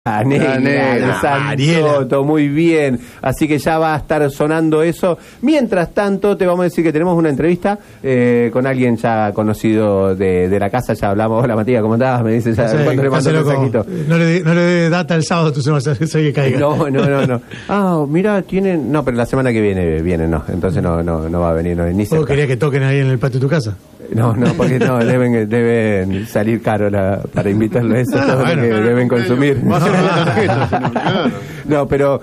Negra, Santoto, muy bien. Así que ya va a estar sonando eso. Mientras tanto, te vamos a decir que tenemos una entrevista con alguien ya conocido de la casa. Ya hablamos. Hola, Matías, ¿cómo andás? Me dice ya cuando le mando un mensajito. No le dé data el sábado, tú se vas a hacer que caiga. No. Ah, mira, tienen. No, pero la semana que viene no. Entonces no va a venir. No, ni ¿Vos querías que toquen ahí en el patio de tu casa? No, porque no, deben salir caro para invitarlo a eso, todo lo que deben consumir. No, pero,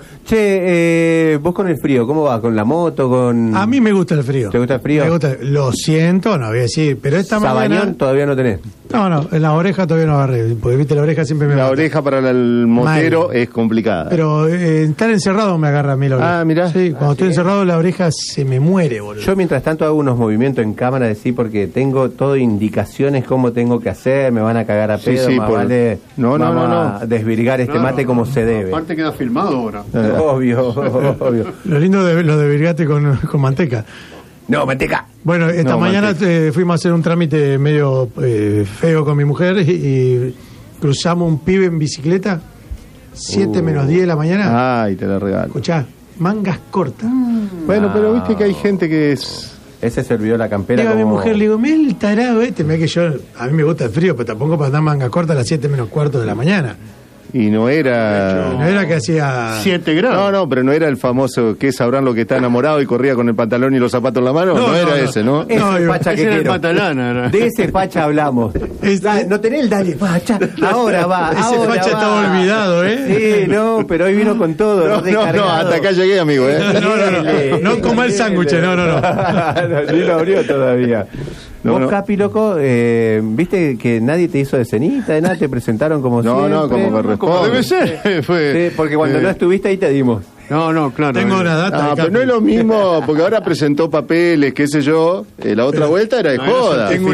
vos con el frío, ¿cómo vas? ¿Con la moto? A mí me gusta el frío. ¿Te gusta el frío? Me gusta, lo siento, no voy a decir, pero esta ¿Sabañón mañana... todavía no tenés? No, en la oreja todavía no agarré, porque viste, la oreja siempre me La mata. oreja para el motero es complicada. Pero estar encerrado me agarra a mí la oreja. Ah, mirá. Sí, cuando estoy encerrado la oreja se me muere, boludo. Yo mientras tanto hago unos movimientos en cámara de sí, porque tengo todo indicaciones cómo tengo que hacer, me van a cagar a pedo, vale. Vamos a desvirgar este mate como se debe. Aparte queda filmado ahora. Obvio. Lo lindo de lo de virgate con manteca. No, manteca. Bueno, esta mañana fuimos a hacer un trámite medio feo con mi mujer y cruzamos un pibe en bicicleta 7 menos 10 de la mañana. Ay, te la regalo. Escuchá, mangas cortas. Bueno, pero viste que hay gente que es... Ese se olvidó la campera. Digo a mi como... mujer, le digo, mira el tarado mirá que yo, a mí me gusta el frío, pero tampoco para andar manga corta a las 7 menos cuarto de la mañana. Y no era... No era que hacía... 7 grados. No, pero no era el famoso que sabrán lo que está enamorado y corría con el pantalón y los zapatos en la mano. No era ese, ¿no? Ese facha que ese era el quiero. Patalana. De ese facha hablamos. No tenés el dale facha. Ahora va. Ese ahora facha va. estaba olvidado, Sí, no, pero hoy vino con todo. No, hasta acá llegué, amigo, No coma el sándwich, no. Ni lo abrió todavía. Vos, Capi, loco, viste que nadie te hizo de cenita, de nada, te presentaron como siempre. No, como corresponde. Como debe ser. Sí, porque cuando no estuviste ahí te dimos. No, claro. Tengo una data. Pero no es lo mismo, porque ahora presentó papeles, qué sé yo. La otra vuelta era de joda. Tengo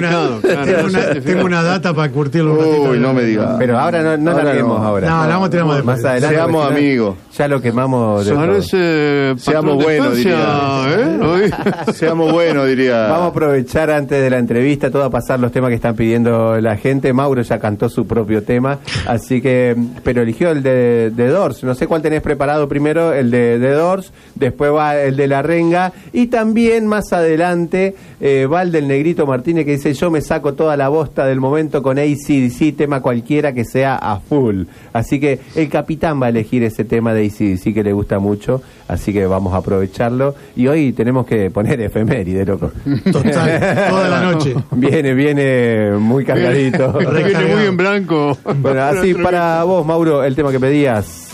una data para curtirlo un ratito. Uy, no me digas. Pero ahora no larguemos ahora. No, la vamos a tirar más Más adelante. Seamos amigos. Ya lo quemamos. Seamos buenos, diría. Seamos buenos, diría. Vamos a aprovechar antes de la entrevista todo a pasar los temas que están pidiendo la gente. Mauro ya cantó su propio tema, así que, pero eligió el de Doors. No sé cuál tenés preparado primero, el de Doors, después va el de La Renga y también más adelante va el del Negrito Martínez que dice: yo me saco toda la bosta del momento con AC/DC, tema cualquiera que sea a full. Así que el capitán va a elegir ese tema de AC/DC que le gusta mucho, así que vamos a aprovecharlo y hoy tenemos que poner efeméride, loco. Total, toda la noche. Viene muy cargadito. Viene muy en blanco. Bueno, así para vos, Mauro, el tema que pedías.